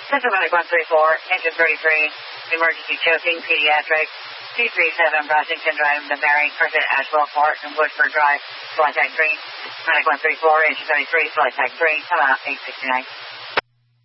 Central Medic 134, engine 33, emergency choking, pediatric, 237 Brushington Drive, the Mary, Cricket, Asheville Port, and Woodford Drive, flight type 3. Medic 134, engine 33, flight type 3, come out 869.